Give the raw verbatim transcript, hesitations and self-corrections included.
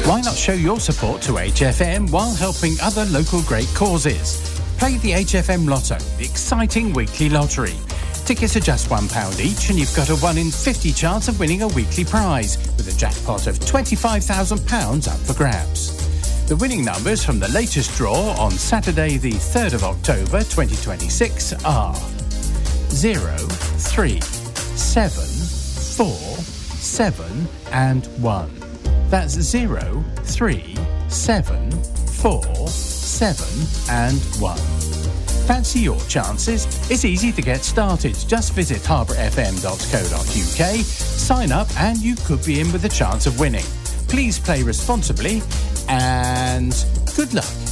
Why not show your support to H F M while helping other local great causes? Play the H F M Lotto, the exciting weekly lottery. Tickets are just one pound each and you've got a one in fifty chance of winning a weekly prize with a jackpot of twenty-five thousand pounds up for grabs. The winning numbers from the latest draw on Saturday the third of October twenty twenty-six are zero, three, seven, four, seven and one. That's zero, three, seven, four, seven and one. Fancy your chances? It's easy to get started. Just visit harbour f m dot co dot u k, sign up and you could be in with a chance of winning. Please play responsibly and good luck.